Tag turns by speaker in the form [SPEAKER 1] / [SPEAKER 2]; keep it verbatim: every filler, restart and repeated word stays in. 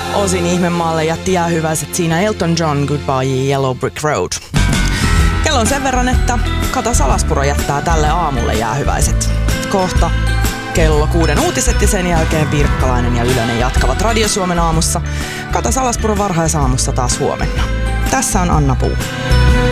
[SPEAKER 1] Osin ihmemaalle jätti jäähyväiset siinä Elton John Goodbye Yellow Brick Road. Kello on sen verran, että Kata Salaspuro jättää tälle aamulle jäähyväiset. Kohta kello kuuden uutiset ja sen jälkeen Pirkkalainen ja Ylönen jatkavat Radio Suomen aamussa. Kata Salaspuro varhaisaamussa taas huomenna. Tässä on Anna Puu.